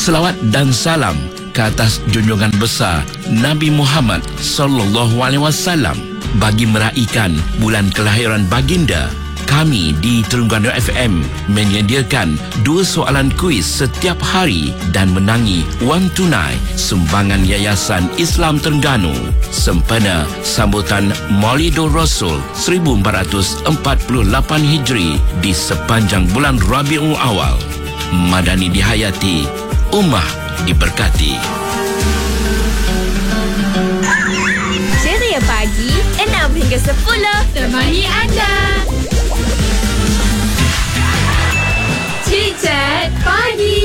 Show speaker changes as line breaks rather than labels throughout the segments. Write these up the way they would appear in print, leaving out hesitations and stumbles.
Selawat dan salam ke atas junjungan besar Nabi Muhammad sallallahu alaihi wasallam. Bagi meraihkan bulan kelahiran baginda, kami di Terengganu FM menyediakan 2 soalan kuis setiap hari dan menangi wang tunai sumbangan Yayasan Islam Terengganu sempena sambutan Maulidur Rasul 1448 Hijri di sepanjang bulan Rabiul Awal. Madani dihayati, ummah diberkati.
Ceria pagi 6 hingga 10 temani anda. Chit-chat pagi.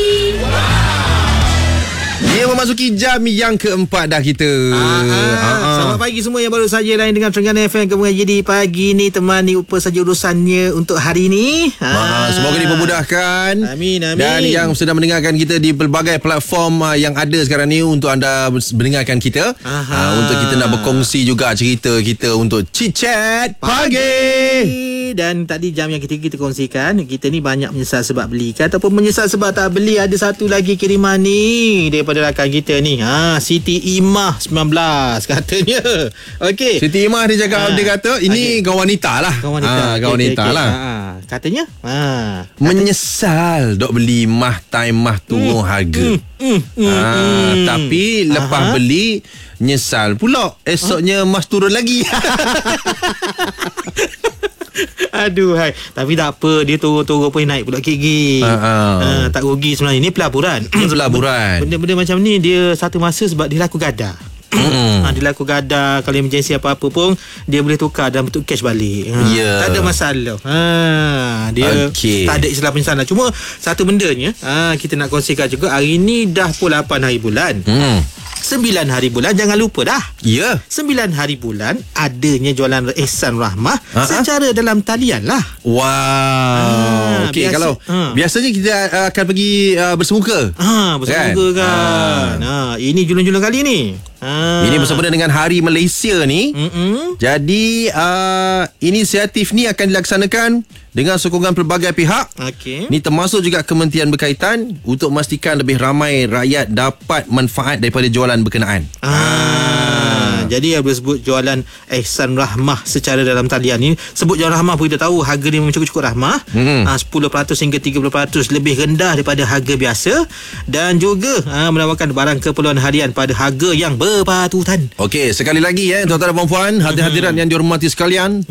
Dia memasuki jam yang keempat dah kita.
Selamat pagi semua yang baru saja lain dengan Terengganu FM. Kemudian jadi pagi ni temani apa saja urusannya untuk hari ni.
Semoga dipermudahkan.
Amin, amin.
Dan yang sedang mendengarkan kita di pelbagai platform yang ada sekarang ni untuk anda mendengarkan kita. Untuk kita nak berkongsi juga cerita kita untuk Chit-chat Pagi.
Dan tadi jam yang kita kongsikan, kita ni banyak menyesal sebab beli ke ataupun menyesal sebab tak beli. Ada satu lagi kiriman ni daripada rakan kita ni, Siti Imah 19 katanya. Okey,
Siti Imah dia cakap, dia kata ini kawan wanita lah.
Kawan wanita.
Kawan wanita lah.
Katanya
menyesal dok beli mah time mah turun harga. Tapi lepas beli nyesal pula esoknya mas turun lagi.
Aduh, hai. Tapi tak apa, dia turun-turun pun naik pula gigi. Tak rugi sebenarnya. Ini pelaburan.
Pelaburan.
Benda-benda macam ni dia satu masa sebab dia laku gada. Dia laku gada. Kalau emergency apa-apa pun dia boleh tukar dalam bentuk cash balik. Tak ada masalah. Dia tak ada istilah penyesalan. Cuma satu bendanya kita nak kongsikan juga. Hari ni dah pun 8 hari bulan. 9 hari bulan, jangan lupa dah. 9 hari bulan adanya jualan Ihsan Rahmah secara dalam talian lah.
Wow. Okey, kalau biasanya kita akan pergi bersemuka.
Bersemuka kan. Ini julung-julung kali ni.
Ini bersama dengan Hari Malaysia ni. Jadi inisiatif ni akan dilaksanakan dengan sokongan pelbagai pihak. Ini termasuk juga kementerian berkaitan untuk memastikan lebih ramai rakyat dapat manfaat daripada jualan berkenaan.
Jadi yang sebut jualan Ihsan Rahmah secara dalam talian ni, sebut jualan rahmah pun kita tahu harga dia memang cukup-cukup rahmah. 10% hingga 30% lebih rendah daripada harga biasa, dan juga menawarkan barang keperluan harian pada harga yang berpatutan.
Okey, sekali lagi tuan-tuan dan puan-puan, hadirin yang dihormati sekalian.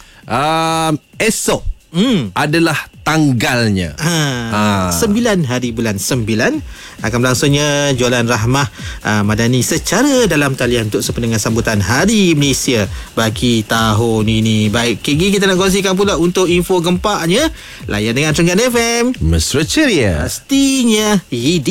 Esok adalah tanggalnya
9 hari bulan 9 akan berlangsungnya jualan Rahmah Madani secara dalam talian untuk sependengar sambutan Hari Malaysia bagi tahun ini. Baik, Kiki, kita nak kongsikan pula untuk info gempaknya. Layan dengan Terengganu FM,
mesra ceria
pastinya